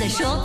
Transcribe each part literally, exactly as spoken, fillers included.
的说，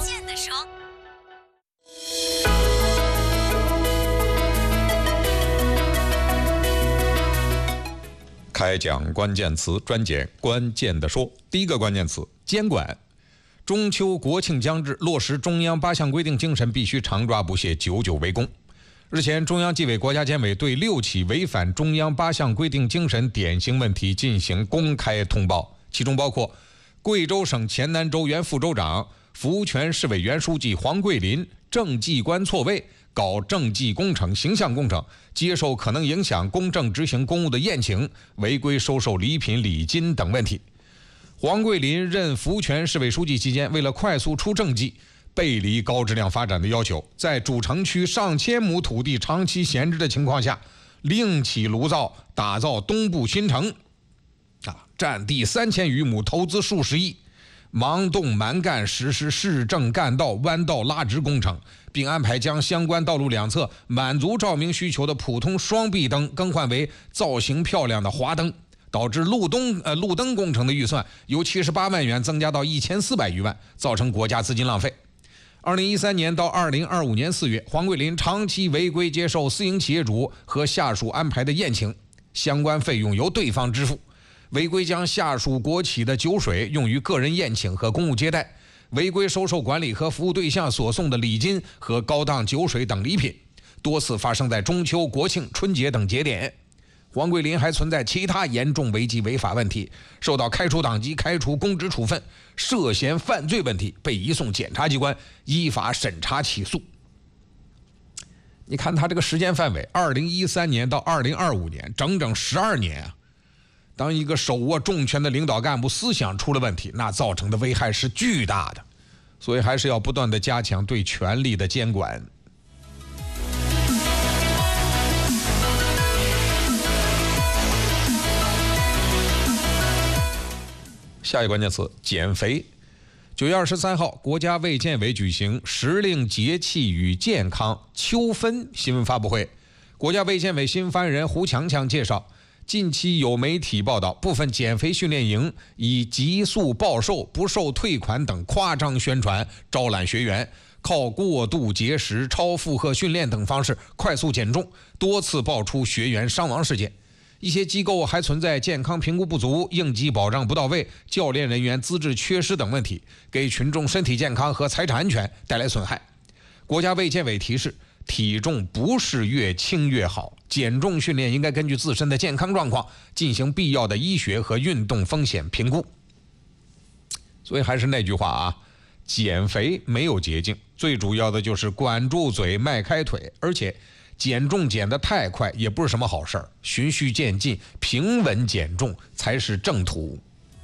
开讲关键词专解关键的说。第一个关键词：监管。中秋国庆将至，落实中央八项规定精神，必须常抓不懈，久久为功。日前，中央纪委国家监委对六起违反中央八项规定精神典型问题进行公开通报，其中包括贵州省黔南州原副州长、福泉市委原书记黄桂林政绩观错位，搞政绩工程、形象工程，接受可能影响公正执行公务的宴请，违规收受礼品礼金等问题。黄桂林任福泉市委书记期间，为了快速出政绩，背离高质量发展的要求，在主城区上千亩土地长期闲置的情况下，另起炉灶打造东部新城，啊，占地三千余亩，投资数十亿，忙动蛮干实施市政干道、弯道拉直工程，并安排将相关道路两侧满足照明需求的普通双壁灯更换为造型漂亮的华灯，导致路灯呃路灯工程的预算由七十八万元增加到一千四百余万，造成国家资金浪费。二零一三年到二零二五年四月，黄桂林长期违规接受私营企业主和下属安排的宴请，相关费用由对方支付，违规将下属国企的酒水用于个人宴请和公务接待，违规收受管理和服务对象所送的礼金和高档酒水等礼品，多次发生在中秋、国庆、春节等节点。黄桂林还存在其他严重违纪违法问题，受到开除党籍、开除公职处分，涉嫌犯罪问题被移送检察机关依法审查起诉。你看他这个时间范围，二零一三年到二零二五年，整整十二年啊！当一个手握重权的领导干部思想出了问题，那造成的危害是巨大的，所以还是要不断的加强对权力的监管。下一个关键词：减肥。九月二十三号，国家卫健委举行时令节气与健康秋分新闻发布会。国家卫健委新发言人胡强强介绍，近期有媒体报道，部分减肥训练营以急速暴瘦、不受退款等夸张宣传招揽学员，靠过度节食、超负荷训练等方式快速减重，多次爆出学员伤亡事件。一些机构还存在健康评估不足、应急保障不到位、教练人员资质缺失等问题，给群众身体健康和财产安全带来损害。国家卫健委提示，体重不是越轻越好，减重训练应该根据自身的健康状况进行必要的医学和运动风险评估。所以还是那句话啊，减肥没有捷径，最主要的就是管住嘴、迈开腿，而且减重减得太快也不是什么好事儿，循序渐进、平稳减重才是正途。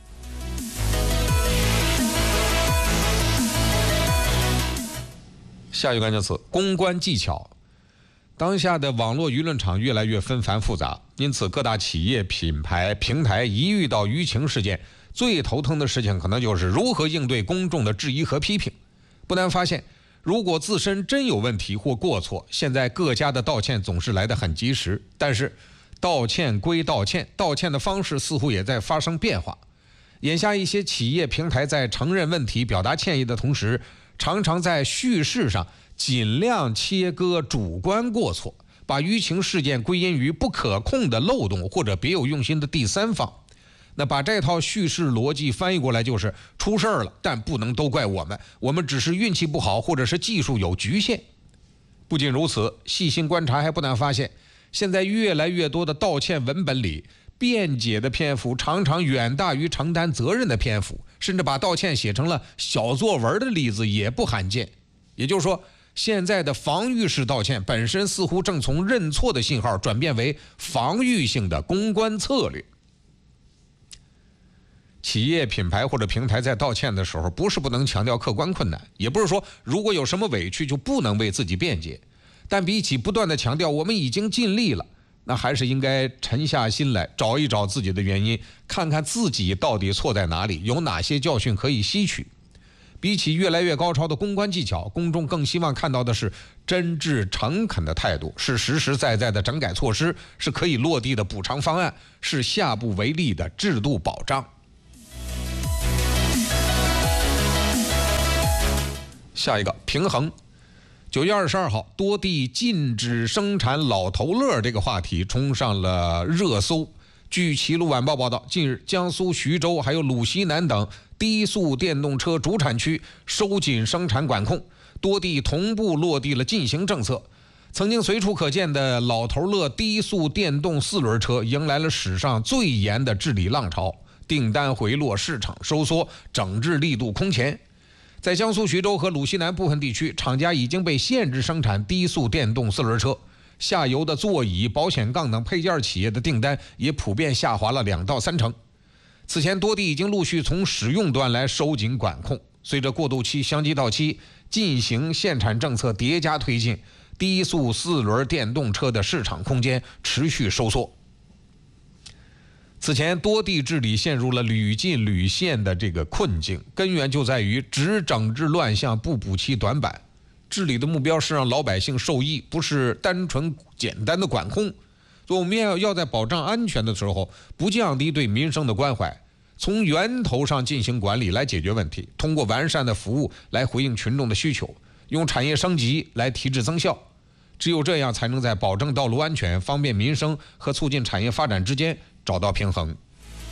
下一个关键词：公关技巧。当下的网络舆论场越来越纷繁复杂，因此各大企业、品牌、平台一遇到舆情事件，最头疼的事情可能就是如何应对公众的质疑和批评。不难发现，如果自身真有问题或过错，现在各家的道歉总是来得很及时，但是道歉归道歉，道歉的方式似乎也在发生变化。眼下一些企业平台在承认问题、表达歉意的同时，常常在叙事上尽量切割主观过错，把舆情事件归因于不可控的漏洞或者别有用心的第三方。那把这套叙事逻辑翻译过来就是出事儿了，但不能都怪我们，我们只是运气不好，或者是技术有局限。不仅如此，细心观察还不难发现，现在越来越多的道歉文本里，辩解的篇幅常常远大于承担责任的篇幅，甚至把道歉写成了小作文的例子也不罕见。也就是说，现在的防御式道歉本身似乎正从认错的信号转变为防御性的公关策略。企业、品牌或者平台在道歉的时候，不是不能强调客观困难，也不是说如果有什么委屈就不能为自己辩解，但比起不断的强调我们已经尽力了，那还是应该沉下心来找一找自己的原因，看看自己到底错在哪里，有哪些教训可以吸取。比起越来越高超的公关技巧，公众更希望看到的是真挚诚恳的态度，是实实在在的整改措施，是可以落地的补偿方案，是下不为例的制度保障。 下一个平衡。九月二十二号，多地禁止生产老头乐这个话题冲上了热搜。据齐鲁晚报报道，近日江苏徐州还有鲁西南等低速电动车主产区收紧生产管控，多地同步落地了禁行政策。曾经随处可见的老头乐低速电动四轮车迎来了史上最严的治理浪潮，订单回落，市场收缩，整治力度空前。在江苏徐州和鲁西南部分地区，厂家已经被限制生产低速电动四轮车，下游的座椅、保险杠等配件企业的订单也普遍下滑了两到三成。此前多地已经陆续从使用端来收紧管控，随着过渡期相继到期，进行限产政策叠加推进，低速四轮电动车的市场空间持续收缩。此前多地治理陷入了屡禁屡限的这个困境，根源就在于只整治乱象不补齐短板。治理的目标是让老百姓受益，不是单纯简单的管控。所以我们要要在保障安全的时候，不降低对民生的关怀，从源头上进行管理来解决问题，通过完善的服务来回应群众的需求，用产业升级来提质增效。只有这样，才能在保证道路安全、方便民生和促进产业发展之间找到平衡。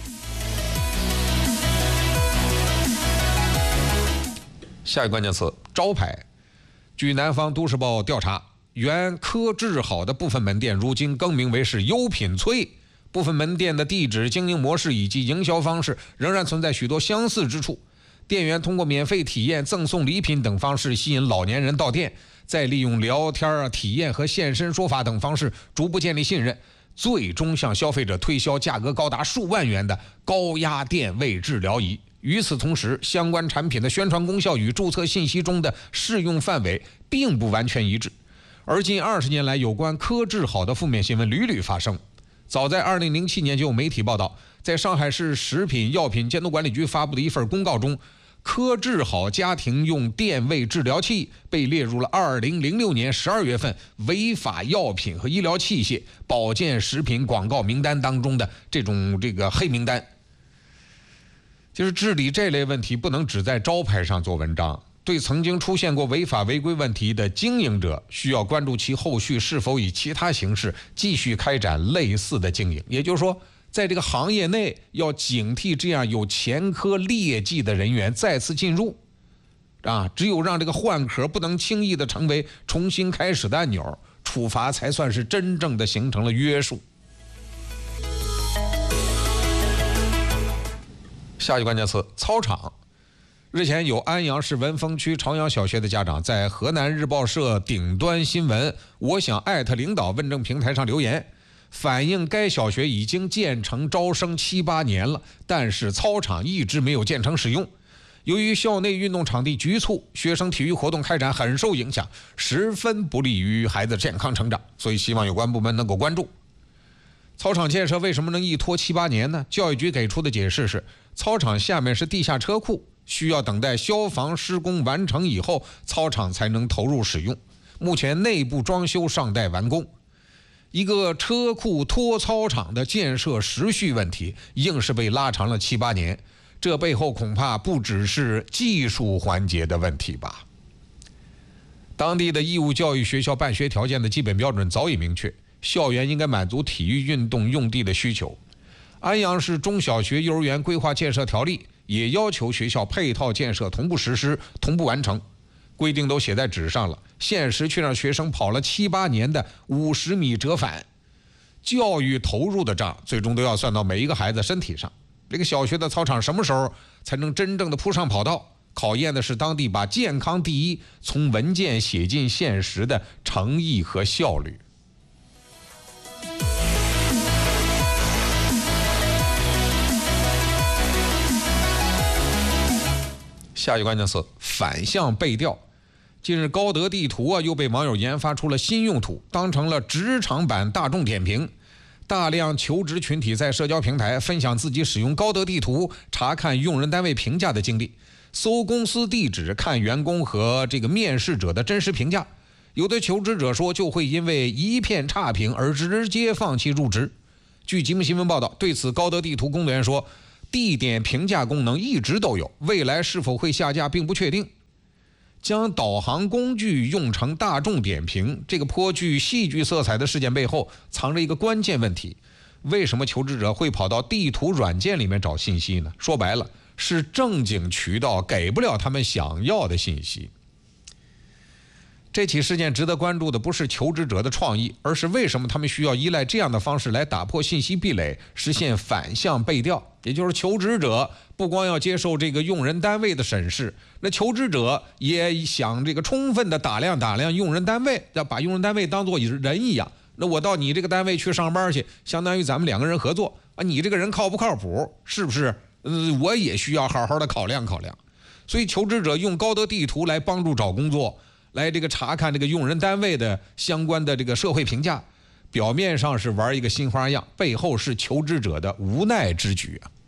下一个关键词：招牌。据南方都市报调查，原科智好的部分门店如今更名为是优品翠，部分门店的地址、经营模式以及营销方式仍然存在许多相似之处。店员通过免费体验、赠送礼品等方式吸引老年人到店，再利用聊天、体验和现身说法等方式逐步建立信任，最终向消费者推销价格高达数万元的高压电位治疗仪。与此同时，相关产品的宣传功效与注册信息中的适用范围并不完全一致。而近二十年来，有关科智好的负面新闻屡屡发生。早在二零零七年就有媒体报道，在上海市食品药品监督管理局发布的一份公告中，科智好家庭用电位治疗器被列入了二零零六年十二月份违法药品和医疗器械保健食品广告名单当中的这种这个黑名单。就是治理这类问题不能只在招牌上做文章，对曾经出现过违法违规问题的经营者，需要关注其后续是否以其他形式继续开展类似的经营。也就是说，在这个行业内要警惕这样有前科劣迹的人员再次进入啊，只有让这个换壳不能轻易的成为重新开始的按钮，处罚才算是真正的形成了约束。下一个关键词：操场。日前，有安阳市文峰区朝阳小学的家长在河南日报社顶端新闻我想艾特领导问政平台上留言，反映该小学已经建成招生七八年了，但是操场一直没有建成使用。由于校内运动场地局促，学生体育活动开展很受影响，十分不利于孩子健康成长，所以希望有关部门能够关注。操场建设为什么能一拖七八年呢？教育局给出的解释是，操场下面是地下车库，需要等待消防施工完成以后，操场才能投入使用。目前内部装修尚待完工。一个车库拖操场的建设时序问题，硬是被拉长了七八年，这背后恐怕不只是技术环节的问题吧。当地的义务教育学校办学条件的基本标准早已明确，校园应该满足体育运动用地的需求。安阳市中小学幼儿园规划建设条例也要求学校配套建设同步实施、同步完成，规定都写在纸上了，现实却让学生跑了七八年的五十米折返。教育投入的账最终都要算到每一个孩子身体上。这个小学的操场什么时候才能真正的铺上跑道？考验的是当地把健康第一从文件写进现实的诚意和效率。下一个关键词：反向背调。近日，高德地图啊又被网友研发出了新用途，当成了职场版大众点评。大量求职群体在社交平台分享自己使用高德地图查看用人单位评价的经历，搜公司地址看员工和这个面试者的真实评价。有的求职者说，就会因为一片差评而直接放弃入职。据吉木新闻报道，对此高德地图工作人员说，地点评价功能一直都有，未来是否会下架并不确定。 将导航工具用成大众点评，这个颇具戏剧色彩的事件背后藏着一个关键问题：为什么求职者会跑到地图软件里面找信息呢？说白了，是正经渠道给不了他们想要的信息。这起事件值得关注的不是求职者的创意，而是为什么他们需要依赖这样的方式来打破信息壁垒，实现反向背调。也就是求职者不光要接受这个用人单位的审视，那求职者也想这个充分的打量打量用人单位，要把用人单位当作人一样。那我到你这个单位去上班去，相当于咱们两个人合作啊，你这个人靠不靠谱，是不是？呃，我也需要好好的考量考量。所以求职者用高德地图来帮助找工作，来这个查看这个用人单位的相关的这个社会评价，表面上是玩一个新花样，背后是求职者的无奈之举啊。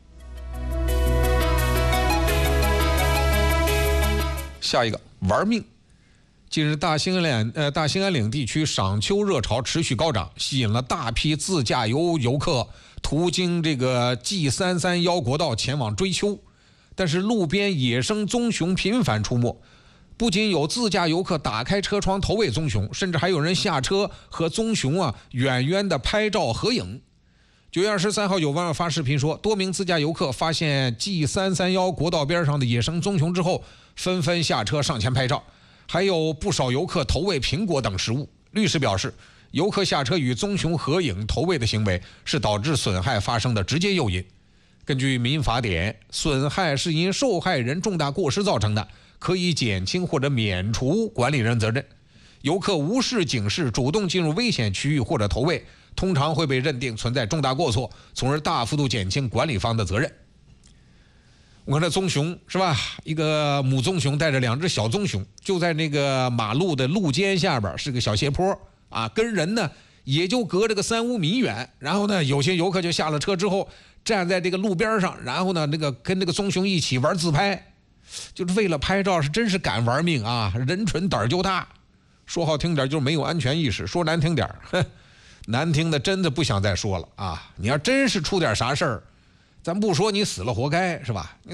下一个玩命。近日大兴安呃大兴安岭地区赏秋热潮持续高涨，吸引了大批自驾游游客途经这个 G 三三一国道前往追秋。但是路边野生棕熊频繁出没，不仅有自驾游客打开车窗投喂棕熊，甚至还有人下车和棕熊啊远远的拍照合影。九月二十三号，有网友发视频说，多名自驾游客发现 G 三三一国道边上的野生棕熊之后，纷纷下车上前拍照，还有不少游客投喂苹果等食物。律师表示，游客下车与棕熊合影投喂的行为是导致损害发生的直接诱因。根据民法典，损害是因受害人重大过失造成的，可以减轻或者免除管理人责任。游客无视警示，主动进入危险区域或者投喂，通常会被认定存在重大过错，从而大幅度减轻管理方的责任。我看这棕熊是吧？一个母棕熊带着两只小棕熊，就在那个马路的路肩下边是个小斜坡啊，跟人呢也就隔着个三五米远。然后呢，有些游客就下了车之后，站在这个路边上，然后呢，那个跟那个棕熊一起玩自拍，就是为了拍照，是真是敢玩命啊！人蠢胆就大，说好听点就是没有安全意识，说难听点，哼，难听的真的不想再说了啊！你要真是出点啥事儿，咱不说你死了活该是吧？